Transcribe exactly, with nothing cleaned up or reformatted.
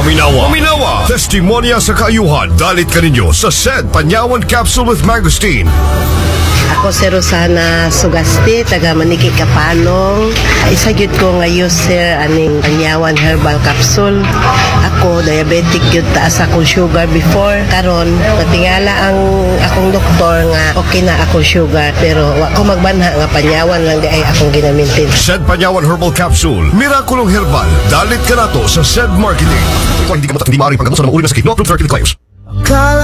Paminawa, Paminawa, testimonya sa kaayuhan. Dalit ka ninyo sa S E D Panyawan Capsule with Mangosteen. Ako si Rosana Sugasti, taga Maniki Kapanong. Isagyud ko ngayon sir aning Panyawan Herbal Capsule. Ako diabetic yun, taas akong sugar before. Karon natingala ang akong doktor nga okay na akong sugar, pero wa ko magbanha nga Panyawan lang di ay akong ginamintin. S E D Panyawan Herbal Capsule, Miraculong Herbal. Dalit ka na to sa S E D Marketing. Kung hindi ka matat, hindi maaaring paggamot sa mga uri na sakit. No approved therapeutic claims.